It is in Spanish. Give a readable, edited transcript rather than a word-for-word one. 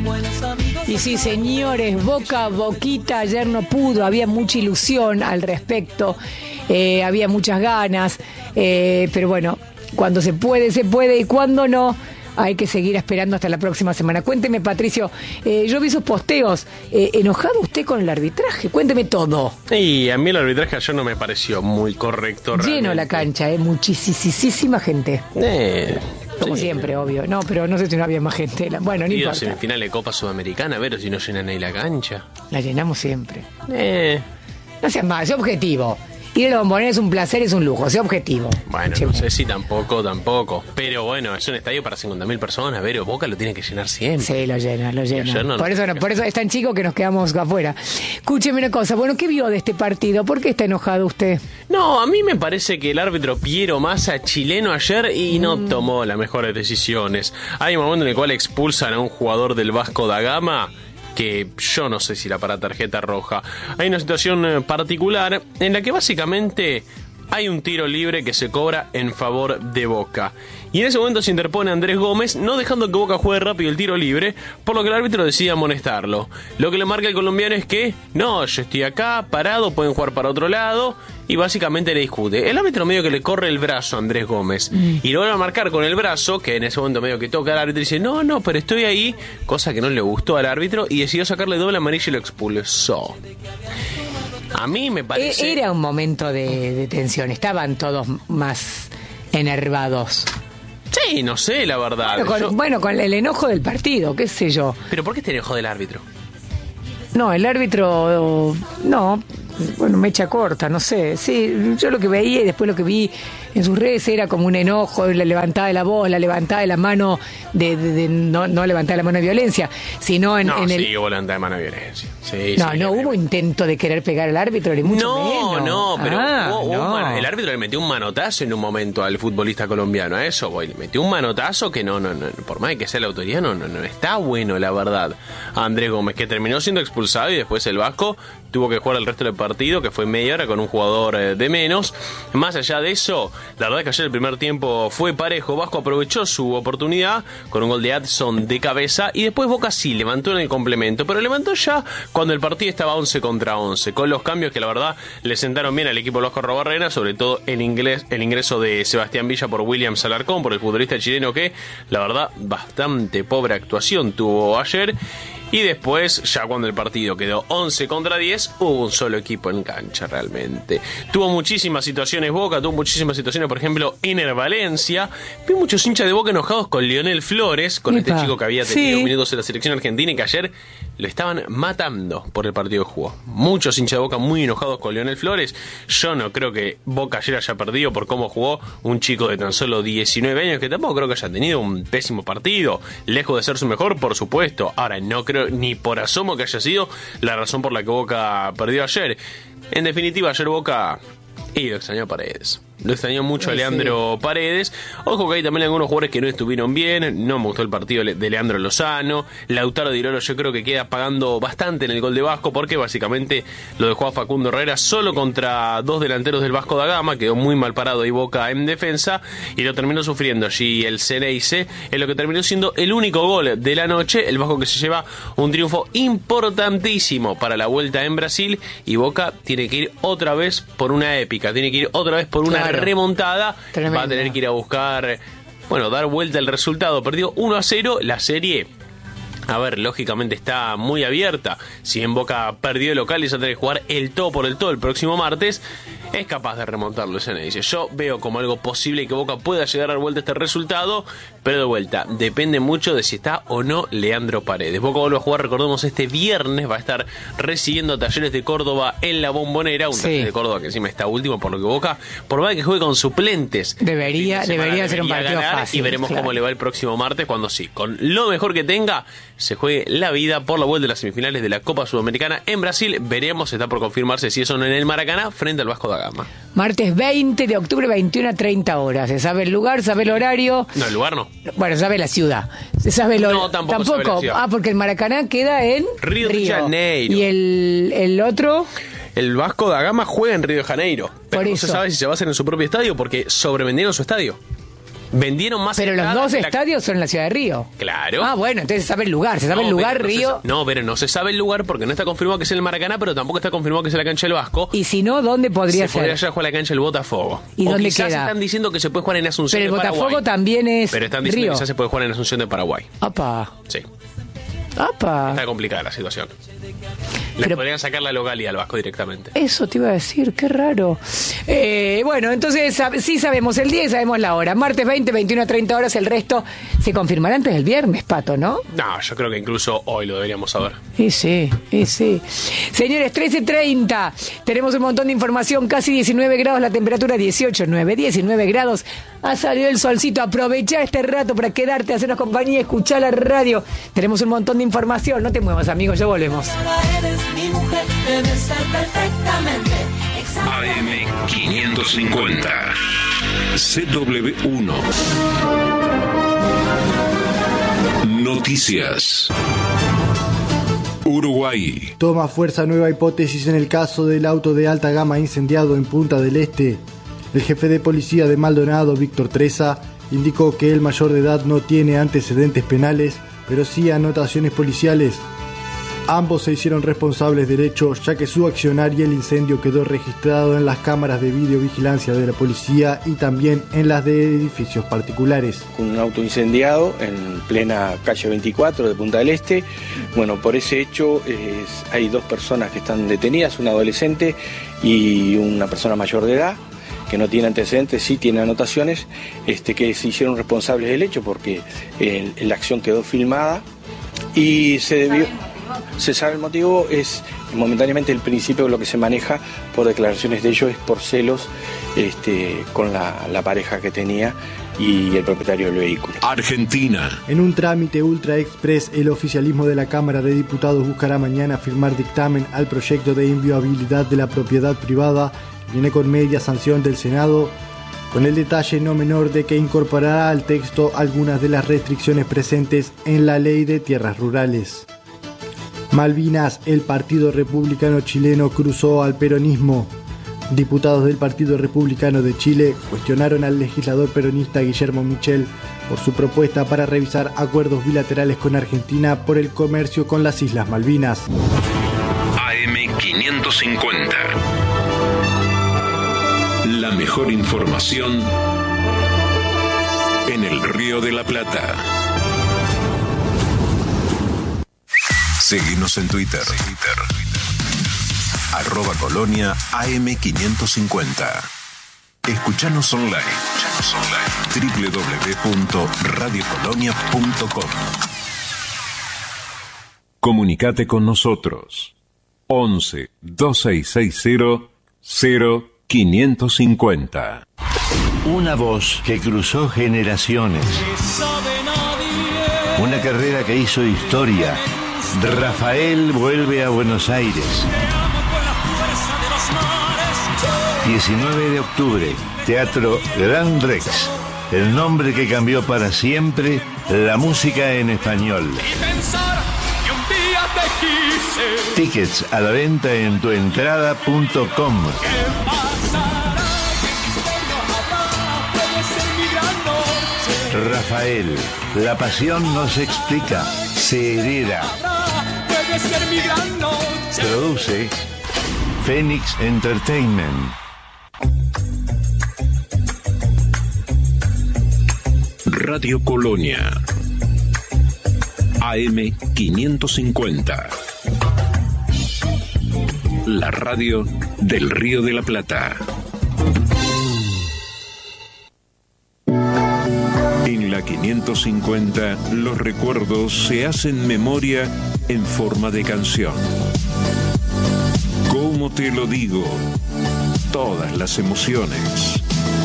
Y sí, señores, Boquita ayer no pudo, había mucha ilusión al respecto, había muchas ganas, pero bueno, cuando se puede, y cuando no, hay que seguir esperando hasta la próxima semana. Cuénteme, Patricio, yo vi sus posteos, ¿enojado usted con el arbitraje? Cuénteme todo. Y a mí el arbitraje ayer no me pareció muy correcto. Lleno realmente. la cancha, muchísima gente. Como Sí. siempre, obvio. No, pero no sé si no había más gente. Bueno, no Y importa. semifinal de Copa Sudamericana, a ver si no llenan ahí la cancha. La llenamos siempre. No No seas más, sé objetivo. Ir a la Bombonera es un placer, es un lujo, sé objetivo. Bueno, Che, no sé si tampoco. Pero bueno, es un estadio para 50.000 personas, pero Boca lo tiene que llenar siempre. Sí, lo llena. ayer no por lo- eso es tan chico que nos quedamos afuera. Escúcheme una cosa, bueno, ¿qué vio de este partido? ¿Por qué está enojado usted? No, a mí me parece que el árbitro Piero Massa, chileno ayer, y no tomó las mejores decisiones. Hay un momento en el cual expulsan a un jugador del Vasco da Gama que yo no sé si era para tarjeta roja. Hay una situación particular en la que básicamente hay un tiro libre que se cobra en favor de Boca. Y en ese momento se interpone Andrés Gómez, no dejando que Boca juegue rápido el tiro libre, por lo que el árbitro decide amonestarlo. Lo que le marca el colombiano es que, no, yo estoy acá, parado, pueden jugar para otro lado, y básicamente le discute. El árbitro medio que le corre el brazo a Andrés Gómez, y lo vuelve a marcar con el brazo, que en ese momento medio que toca al árbitro y dice, no, pero estoy ahí, cosa que no le gustó al árbitro, y decidió sacarle doble amarilla y lo expulsó. A mí me parece... Era un momento de tensión, estaban todos más enervados. Sí, no sé, la verdad. Bueno, con el enojo del partido, qué sé yo. ¿Pero por qué te enojó del árbitro? No, el árbitro, no, bueno, mecha corta, no sé. Sí, yo lo que veía y después lo que vi en sus redes era como un enojo, la levantada de la voz, la levantada de la mano, no levantada de la mano de violencia, sino en el... Sí, hubo levantada de mano de violencia. Sí, No hubo intento de querer pegar al árbitro, ni mucho menos. No, pero no. el árbitro le metió un manotazo en un momento al futbolista colombiano, a eso voy, le metió un manotazo que no, por más que sea la autoridad, no está bueno, la verdad. A Andrés Gómez, que terminó siendo expulsado y después el Vasco tuvo que jugar el resto del partido, que fue media hora con un jugador de menos. Más allá de eso, la verdad es que ayer el primer tiempo fue parejo. Vasco aprovechó su oportunidad con un gol de Adson de cabeza y después Boca sí levantó en el complemento, pero levantó ya cuando el partido estaba 11 contra 11, con los cambios que la verdad le sentaron bien al equipo Vasco Arrobarrena, sobre todo el ingreso de Sebastián Villa por Williams Alarcón, por el futbolista chileno que la verdad bastante pobre actuación tuvo ayer. Y después, ya cuando el partido quedó 11 contra 10, hubo un solo equipo en cancha realmente. Tuvo muchísimas situaciones Boca, tuvo muchísimas situaciones, por ejemplo, Ener Valencia. Vi muchos hinchas de Boca enojados con Lionel Flores, con este chico que había tenido minutos en la selección argentina y que ayer lo estaban matando por el partido que jugó. Muchos hinchas de Boca muy enojados con Lionel Flores. Yo no creo que Boca ayer haya perdido por cómo jugó un chico de tan solo 19 años, que tampoco creo que haya tenido un pésimo partido. Lejos de ser su mejor, por supuesto. Ahora, no creo ni por asomo que haya sido la razón por la que Boca perdió ayer. En definitiva, ayer Boca lo extrañó a Paredes. Lo extrañó mucho a Leandro Paredes. Ojo que hay también algunos jugadores que no estuvieron bien. No me gustó el partido de Leandro Lozano. Lautaro Di Loro yo creo que queda pagando bastante en el gol de Vasco, porque básicamente lo dejó a Facundo Herrera solo contra dos delanteros del Vasco da Gama. Quedó muy mal parado ahí Boca en defensa y lo terminó sufriendo allí el Ceneice, en lo que terminó siendo el único gol de la noche. El Vasco que se lleva un triunfo importantísimo para la vuelta en Brasil, y Boca tiene que ir otra vez por una épica, tiene que ir otra vez por una remontada. Tremendo. Va a tener que ir a buscar, dar vuelta el resultado. Perdió 1-0 la serie. A ver, lógicamente está muy abierta. Si en Boca perdió el local y se va a tener que jugar el todo por el todo el próximo martes, es capaz de remontarlo, se me dice. Yo veo como algo posible que Boca pueda llegar a dar vuelta a este resultado, pero de vuelta, depende mucho de si está o no Leandro Paredes. Boca vuelve a jugar, recordemos, este viernes va a estar recibiendo a Talleres de Córdoba en la Bombonera, un Talleres de Córdoba que encima está último, por lo que Boca, por más que juegue con suplentes, debería ser un partido fácil. Y veremos cómo le va el próximo martes, cuando sí, con lo mejor que tenga, se juegue la vida por la vuelta de las semifinales de la Copa Sudamericana en Brasil. Veremos, está por confirmarse si eso no en el Maracaná frente al Vasco da Gama. Martes 20 de octubre, 21 a 30 horas. ¿Se sabe el lugar? ¿Sabe el horario? No, el lugar no. Bueno, sabe la ciudad. ¿Se sabe el No, tampoco. Sabe la ciudad. Porque el Maracaná queda en Río de Janeiro. ¿Y el otro? El Vasco da Gama juega en Río de Janeiro. Pero no se sabe si se va a hacer en su propio estadio, porque sobrevendieron su estadio. Vendieron más Pero los entradas dos que estadios son en la ciudad de Río. Claro. Ah, bueno, entonces se sabe el lugar. Se sabe el No, lugar, pero Río. No, pero no se sabe el lugar porque no está confirmado que es el Maracaná, pero tampoco está confirmado que es la cancha del Vasco. Y si no, ¿dónde podría Se podría ser? jugar la cancha del Botafogo. ¿Y o dónde quizás queda? están diciendo que se puede jugar en Asunción Pero el de Paraguay. Botafogo también es Pero están diciendo Río. que quizás se puede jugar en Asunción de Paraguay. Apa. Sí. Apa. Está complicada la situación. Les Pero- podrían sacar la localidad al Vasco directamente. Eso te iba a decir, qué raro. Bueno, entonces sí sabemos el día y sabemos la hora. Martes 20, 21 a 30 horas, el resto se confirmará antes del viernes, Pato, ¿no? No, yo creo que incluso hoy lo deberíamos saber. Y sí. Señores, 13:30. Tenemos un montón de información. Casi 19 grados la temperatura, 19 grados. Ha salido el solcito. Aprovecha este rato para quedarte, hacernos compañía, escuchar la radio. Tenemos un montón de información. No te muevas, amigos, ya volvemos. Eres mi mujer, debes ser perfectamente AM550 CW1 Noticias. Uruguay. Toma fuerza nueva hipótesis en el caso del auto de alta gama incendiado en Punta del Este. El jefe de policía de Maldonado, Víctor Treza, indicó que el mayor de edad no tiene antecedentes penales, pero sí anotaciones policiales. Ambos se hicieron responsables del hecho, ya que su accionar y el incendio quedó registrado en las cámaras de videovigilancia de la policía y también en las de edificios particulares. Un auto incendiado en plena calle 24 de Punta del Este. Bueno, por ese hecho hay dos personas que están detenidas, un adolescente y una persona mayor de edad, que no tiene antecedentes, sí tiene anotaciones, que se hicieron responsables del hecho porque la acción quedó filmada y se sabe el motivo, es momentáneamente el principio de lo que se maneja por declaraciones de ellos, es por celos con la pareja que tenía y el propietario del vehículo. Argentina. En un trámite ultra express, el oficialismo de la Cámara de Diputados buscará mañana firmar dictamen al proyecto de inviolabilidad de la propiedad privada. Viene con media sanción del Senado, con el detalle no menor de que incorporará al texto algunas de las restricciones presentes en la Ley de Tierras Rurales. Malvinas, el Partido Republicano Chileno cruzó al peronismo. Diputados del Partido Republicano de Chile cuestionaron al legislador peronista Guillermo Michel por su propuesta para revisar acuerdos bilaterales con Argentina por el comercio con las Islas Malvinas. AM550. La mejor información en el Río de la Plata. Seguinos en Twitter. @Colonia AM550. Escuchanos online. www.radiocolonia.com. Comunicate con nosotros. 11 2660 0550. Una voz que cruzó generaciones. Una carrera que hizo historia. Rafael vuelve a Buenos Aires. 19 de octubre, Teatro Gran Rex. El nombre que cambió para siempre la música en español. Tickets a la venta en tuentrada.com. Rafael, la pasión no se explica, se hereda. Produce Phoenix Entertainment. Radio Colonia AM550. La radio del Río de la Plata. En la 550 los recuerdos se hacen memoria en forma de canción. ¿Cómo te lo digo? Todas las emociones.